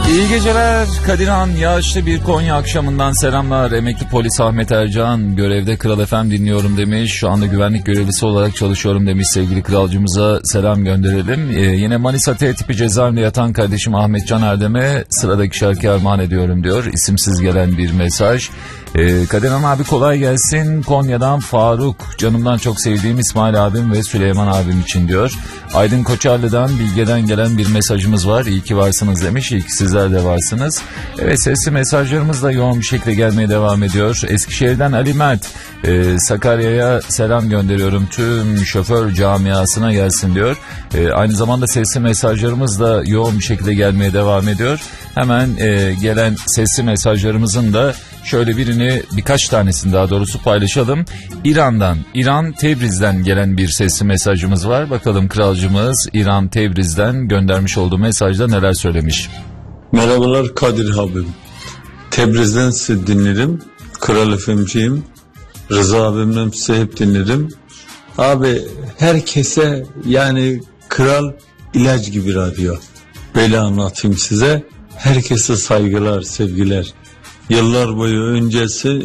İyi geceler Kadirhan. Yağışlı bir Konya akşamından selamlar. Emekli polis Ahmet Ercan görevde Kral FM dinliyorum demiş. Şu anda güvenlik görevlisi olarak çalışıyorum demiş. Sevgili kralcımıza selam gönderelim. Yine Manisa T tipi cezaevinde yatan kardeşim Ahmet Can Erdem'e sıradaki şarkı armağan ediyorum diyor. İsimsiz gelen bir mesaj. Kadirhan abi kolay gelsin. Konya'dan Faruk, canımdan çok sevdiğim İsmail abim ve Süleyman abim için diyor. Aydın Koçarlı'dan Bilge'den gelen bir mesajımız var. İyi ki varsınız demiş. İyi ki sizler de varsınız. Evet, sesli mesajlarımız da yoğun bir şekilde gelmeye devam ediyor. Eskişehir'den Ali Mert, Sakarya'ya selam gönderiyorum. Tüm şoför camiasına gelsin diyor. Aynı zamanda sesli mesajlarımız da yoğun bir şekilde gelmeye devam ediyor. Hemen gelen sesli mesajlarımızın da şöyle birkaç tanesini daha doğrusu paylaşalım. İran Tebriz'den gelen bir sesli mesajımız var. Bakalım kralcımız İran Tebriz'den göndermiş olduğu mesajda neler söylemiş. Merhabalar Kadir abim. Tebriz'den sizi dinlerim. Kral FM'ciyim. Rıza abimden size hep dinlerim. Abi herkese yani kral ilaç gibi radyo. Böyle anlatayım size. Herkese saygılar, sevgiler. Yıllar boyu önce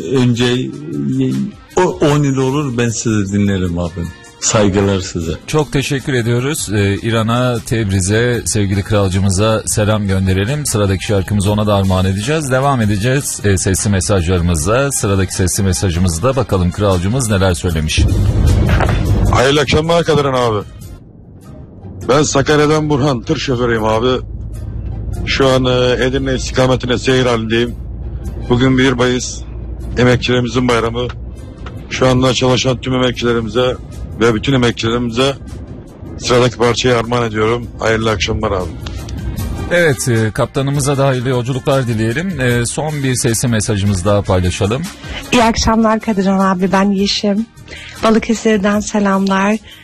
10 yıl olur ben sizi dinlerim abim. Saygılar size. Çok teşekkür ediyoruz. İran'a, Tebriz'e, sevgili kralcımıza selam gönderelim. Sıradaki şarkımızı ona da armağan edeceğiz. Devam edeceğiz sesli mesajlarımızla. Sıradaki sesli mesajımızda bakalım kralcımız neler söylemiş. Hayırlı akşamlar Kadirhan abi. Ben Sakarya'dan Burhan, tır şoförüyüm abi. Şu an Edirne istikametine seyir halindeyim. Bugün 1 Mayıs emekçilerimizin bayramı. Şu anda çalışan tüm emekçilerimize ve bütün emekçilerimize sıradaki parçayı armağan ediyorum. Hayırlı akşamlar abi. Evet, kaptanımıza da hayırlı yolculuklar dileyelim. Son bir sesli mesajımızı daha paylaşalım. İyi akşamlar Kadirhan abi, ben Yeşim. Balıkesir'den selamlar.